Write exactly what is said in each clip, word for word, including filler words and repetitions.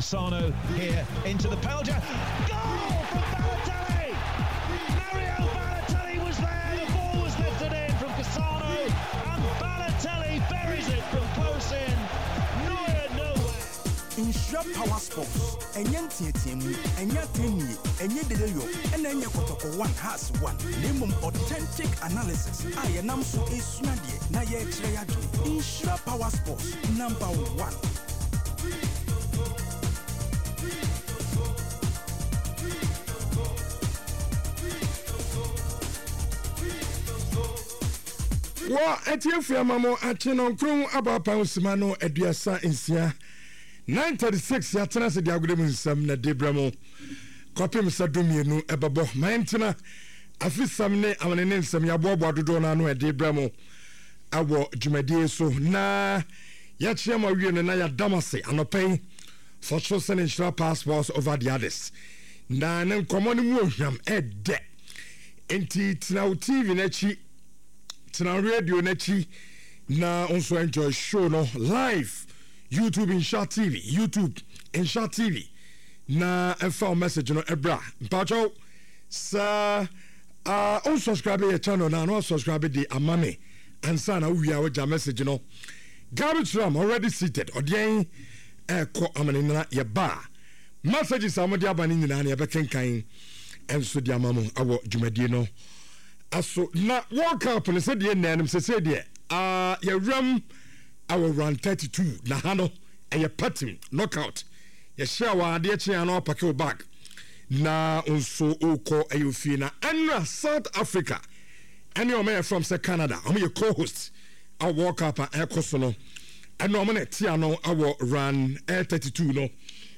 Cassano here into the penalty. Goal from Balotelli! Mario Balotelli was there. The ball was lifted in from Cassano, and Balotelli buries it from close in. Neuer nowhere. Insure Power Sports. Enye tietiemu, enye tenye, enye dedeyo, ene enye kotoko one has one. Name authentic analysis. Aye nam so esunadie na ye kire yadu. Insure Power Sports number one. Wa etiefia mamo achenon kron abapa usimano eduasa insia nine thirty-six ya tena se diagode nsam na debramo kopim sadumienu ebabo maintina afisam ne amanene nsam ya bobo adodo na no edebramo awo dwumadie so na ya chiama wie ne na ya damase anopen for chosen insure passports over the others na ne nkomo ne mu ohwam ede enti tina T V na chi tina radio na chi na also enjoy show no live YouTube Insure T V YouTube Insure T V na a message no ebra mpacho sa uh on subscribe your channel na no subscribe the amame ansa na we are message no garbage ram already seated odien e ko amane na ye ba messages amodi abani nyina na ye bekenkan enso di amamu awo dwumadie no aso na World Cup ne se de nanim se se de ah ye ram our run thirty-two na hano eye pattern knockout ye share wa de chi ano pack back na onso oko ayofie na anra South Africa any o man from say Canada am your co-host our World Cup ekoso no eno mo na ti ano our run thirty-two no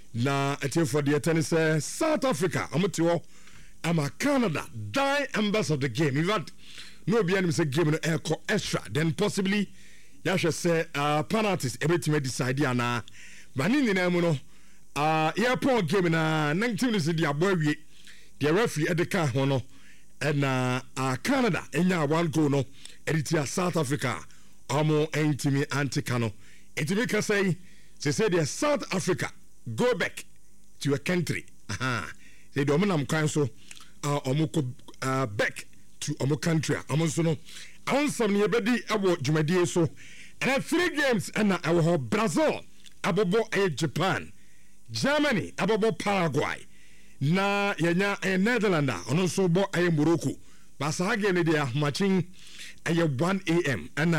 na etie for the tennis South Africa am ti wo ama Canada die ambassador of the game in fact no be any say game no eko extra then possibly ya should say uh penalties everything decide na bani ni na mu no uh airport game na nineteen minutes the abowie the referee edeka ho no and uh, uh Canada enya one goal no editia South Africa amo entimi antikano entimi ka say say say the South Africa go back to your country aha say do am kwan so uh omo uh back to omo country amo so no awon ne yebedi abo dwumadie so and three games and our Brazil abobo e Japan Germany abobo Paraguay na yenya e Netherlands ono so bo e Morocco ba sa game dia matching e one a m and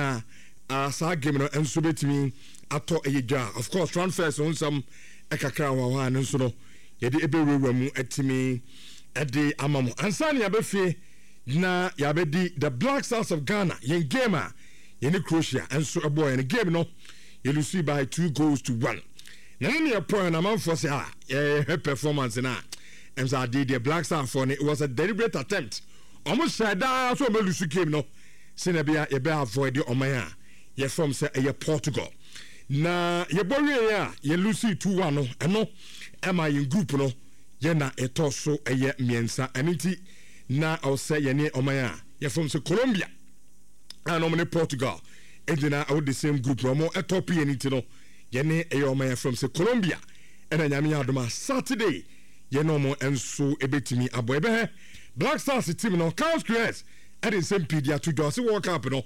uh sa game no enso betimi ato e gya of course transfers on some e kakra wa wa no so no ye de ebewewa mu etimi e de amamu ansani abefie na yabedi the Black Stars of Ghana yen gamer in Croatia and so a boy in a game no you lose by two goals to one. Now in your point a man for say ah her performance na and so did the Black Stars for it was a deliberate attempt. Almost said that so me lose game no Senebia e be avoid the omaya ye from say e Portugal. Na ye boy ya ye lose two one no eno e ma in group no ye na eto so e ye miensa aniti na I say ye ne omaya ye from say Colombia and omne Portugal edina out the same group no more etop yeniti no ye ne eyoma from say Colombia and anyame adoma Saturday ye no more enso ebetimi abo ebe Black Stars team no Carlos Queiroz at the same pedia to do say World Cup no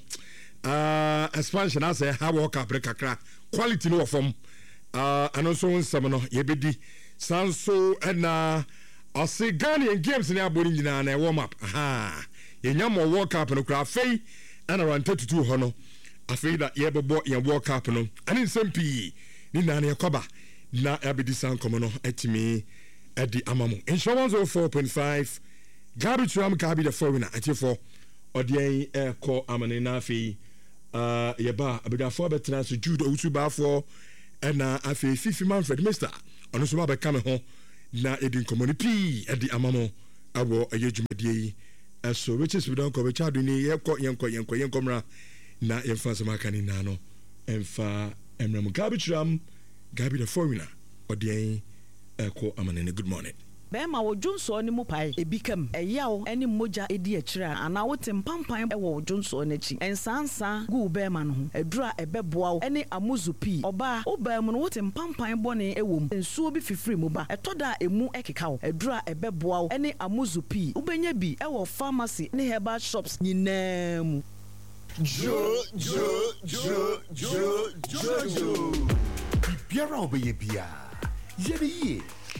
uh expansion as a World Cup kakra quality no from uh and also some no ye bedi sanso and uh I say Ghanaian games in abodi nyina na warm up aha ye nyamo World Cup no kra fei and around thirty-two hono afei da ye bebo ye World Cup no ani sempi ni na na yakoba na abedi san komo no etimi edi amamu insurance oh four point five gabi tuam ka bi the foreigner atifo odien e ko amane na afei uh ye ba abeda for betra so judo utuba for na afei fifi Manfred Mister ono so ba be kame ho na edi komo ni pi edi amamu abo ayejumedie so which is we don't go chadu ni yeko yenko yenko yenkomra na yemfa samakani nano emfa emram garbage ram gabi the foreigner odien eko amanene good morning bɛrima wo dwonso ne mu pae ebi kam ɛyaw ɛne mogya edi akyira ana wote mpampan ɛwɔ dwonso n'akyi ensansa gu bɛrima no ho edura ɛbɛboa wo ɛne amuzu pii ɔba wo bɛrima no wote mpampan bɔne ɛwɔ mu nsuo bi fifiri mu ba ɛtɔda emu ɛkeka wo edura ɛbɛboa wo ɛne amuzu pii wobɛnya bi ɛwɔ pharmacy ne herbal shops nyinaa mu. Jo jo jo jo jo jo biara obeye bia yere ye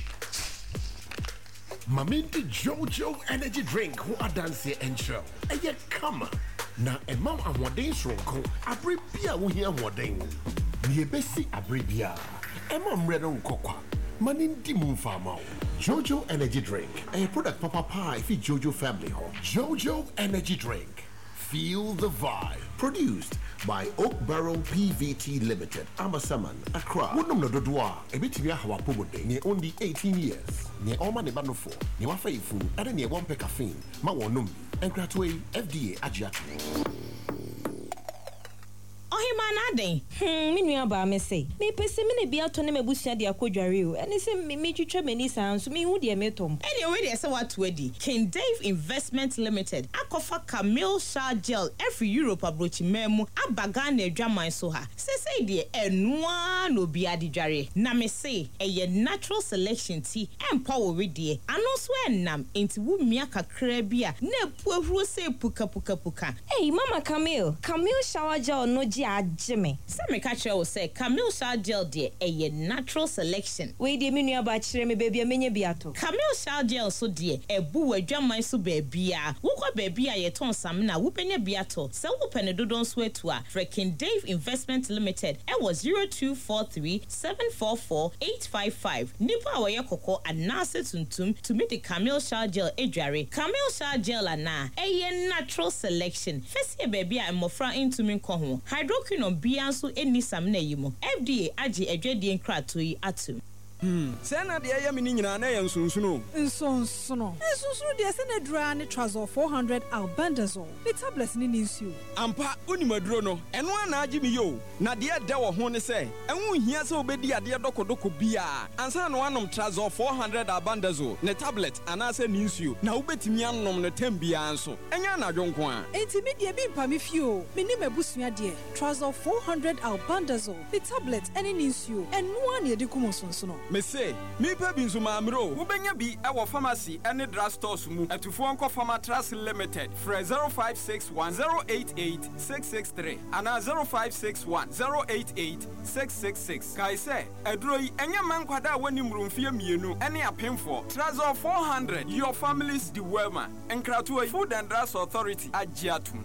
Mamindi Jojo energy drink who adanse encho eye kama na emam ahoden sronko abre bia wo hia ahoden ne ebesi abre bia emam mre no kokwa manindi mumfama Jojo energy drink a product papa pie fi Jojo family home. Jojo energy drink, feel the vibe. Produced by Oak Barrel P V T Limited, Amasaman, Accra. Wonum no dodwa, ebitimi ahawa pomode, ne only eighteen years. Ne oma ne banofo, ne wafa ifu, ade ne one pe caffeine, ma wonum, enkratwe F D A agiatu. Ohimanade. Hmm, me nua ba me say. Me pese me ne bia to ne mebusua de akodware o. Ene se me me twetwa mani san so me hu de me tom. Ene we de se what wedi. King Dave Investment Limited. Akofa Camille Shah Gel every Europe abrochi memu abaga na adwaman so ha. Se say de enua no bia de dware. Na me say eye natural selection tea empower we de. Ano so enam enti wu mia kakra bia na epu ahuro se puka puka puka. Hey Mama Camille, Camille Shower Gel no Jimmy. Some catcher will say Camille Shah Gel dear a natural selection. We de menu about me baby a mini biato. Camille Shah Gel so dear a boo a drum my so baby. Woko baby a ton samina whooping a biato. So whooping a dodon sweat to a freaking Dave Investment Limited. It was zero two four three seven four four eight five five. Nipa awaya koko and nase tuntum to meet the Camille Shah Gel ejare. Camille Shah Gel ana a natural selection. First year baby I'm mofra into me koho. Hydroquinone bianso eni samna yimo. F D A agi edwedie nkrato yi atum. Hmm. Sena de ya mini nyina na ya nsunsuno. Nsonsono. Nsunsuno de se na dura ne Trazol four hundred albendazole. The tablets ni nsu. Ampa unimaduro no. Eno ana agi mi yo. Na de da wo ho ne se. Enwu hia se obedi ade dokodoko bia. Ansa no anom Trazol four hundred albendazole. Ne tablet ana se nsu. Na ubetimi anom ne tem bia anso. Enya na dwonko a. Enti me de bi mpa me fio. Me ni mabusua de. Trazol four hundred albendazole. The tablet eni nsu. Eno ana de kumo sonsono. Me say, me pe binzu mamro. Wubenya bi ewo pharmacy ene drugstores mu. Etufo nko Pharmatras Limited. Fre zero five six one zero eight eight six six three. Ana zero five six one zero eight eight six six six. Kai say, edro yi enye mankwada wani mrumfie mienu ene apemfo. Trazol four hundred. Your family's the wellman. Enkratu Food and Drugs Authority agiatum.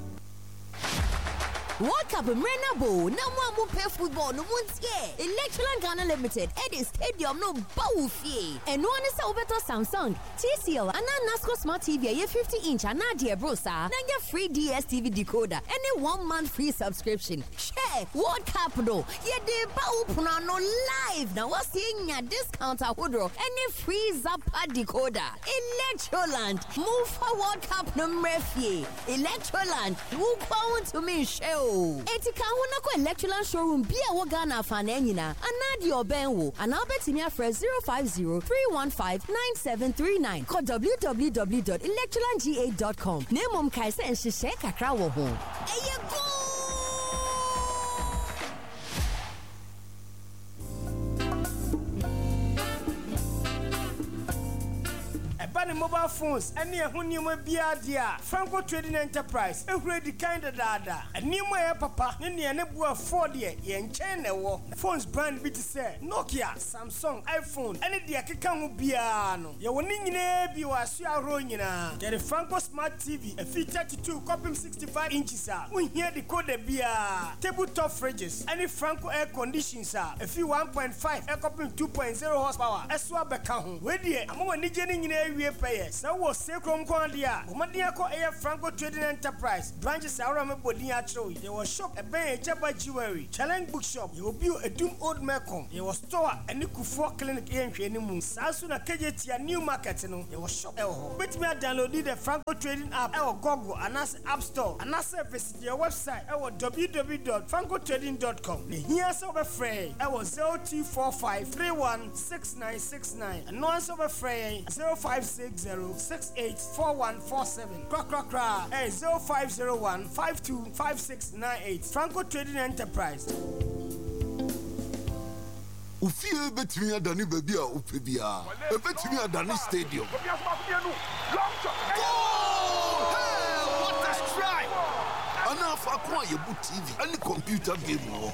World Cup Mrenabo, no one will play football, no one's here. Electroland Ghana Limited, Eddie Stadium, no Bawufi. And one is over to Samsung, T C L, and now Nasco Smart T V, a fifty inch, and Nadia Brosa, and your free D S T V decoder, and a one month free subscription. Share World Cup, no, yeah, the Bawupano live. Now, what's seeing a discount at Woodrow, and a free Zappa decoder. Electroland, move for World Cup no Murphy. Electroland, move on to me, show. Etika wona ko Electroland showroom bia wo Ghana fa na nyina anadi obenwo ana betimi afre zero five zero three one five nine seven three nine call w w w dot electroland g eight dot com nemom kai se nhihye kakra wo ho eye go Bani mobile phones and near Hunima Biadia, Franco Trading Enterprise, a ready kind of dada. A new my papa, Nini and Nebua forty, yen China war. Phones brand bit say Nokia, Samsung, iPhone, and the Akikamu Biano. You winning in you are Ronina. Get a Franco Smart T V, a fee thirty-two, copy sixty-five inches. We hear the code Bia, tabletop fridges, any Franco air conditions are a few one point five, air copy two point zero horsepower. As well, Beckham, where dear, I'm going to get in pay. So was Secrom Condia, Umadiako Air Franco Trading Enterprise, branches around Bodia Troy. There was shop a bay Jabba Jewelry, Challenge Bookshop. You will be a doom old Macom. There was store and Nuku Clinic in Training. Sasuna Kajetia New Market. There was shop. Bet me I downloaded the Franco Trading app or Google and as App Store and as visit your website our w w w dot franco trading dot com. Here's over Frey. I was zero two four five three one six nine six nine and once over Frey zero five six zero six eight four one four seven. Crack crack crack. Hey zero five zero one five two five six nine eight. Franco Trading Enterprise. Ufie betimi adani baby a upebia. E betimi adani stadium. What a strike! Anafa kwa yebu T V and computer game wo.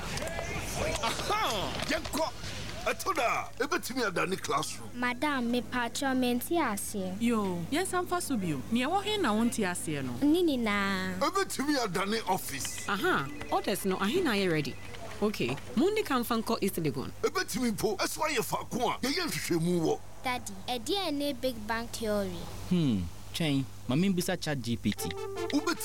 Aha! Yanko. Atoda, e betimi adani classroom. Madam, me patcho menti ase. Yo, yes am fa so bio. Ne wo he na wonti ase no. Nini na. E betimi adani office. Aha, orders no ahina ye ready. Okay, Mundi can fanko East Legon. A bit me po, that's why you fuck one. You Daddy, a D N A Big Bang Theory. Hmm, chain, Mammy Bisa Chat G P T. Ubet